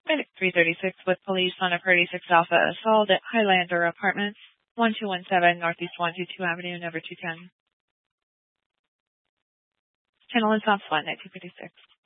Medic 336 with police on a 36 Alpha assault at Highlander Apartments, 1217 Northeast 122 Avenue, number 210. Channel is off, SWAT 256.